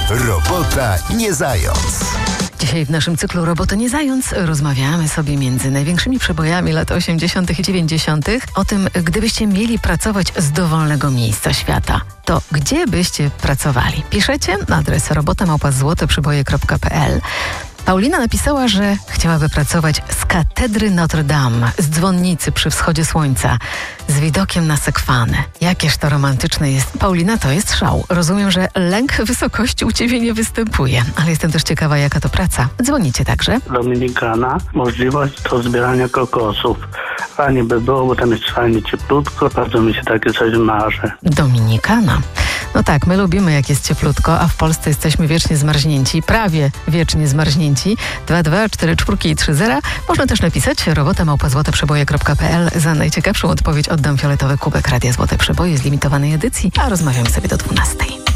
Robota nie zając. Dzisiaj w naszym cyklu Robota nie zając rozmawiamy sobie między największymi przebojami lat 80. i 90. o tym, gdybyście mieli pracować z dowolnego miejsca świata, to gdzie byście pracowali? Piszecie na adres robota@złoteprzeboje.pl. Paulina napisała, że chciałaby pracować z katedry Notre Dame, z dzwonnicy przy wschodzie słońca, z widokiem na Sekwanę. Jakież to romantyczne jest. Paulina, to jest szał. Rozumiem, że lęk wysokości u Ciebie nie występuje, ale jestem też ciekawa, jaka to praca. Dzwonicie także? Dominikana, możliwość do zbierania kokosów. Fajnie by było, bo tam jest fajnie cieplutko, bardzo mi się takie coś marzy. Dominikana. No tak, my lubimy, jak jest cieplutko, a w Polsce jesteśmy wiecznie zmarznięci, prawie wiecznie zmarznięci. 224430. Można też napisać robota@złoteprzeboje.pl. Za najciekawszą odpowiedź oddam fioletowy kubek Radia Złote Przeboje z limitowanej edycji, a rozmawiamy sobie do 12.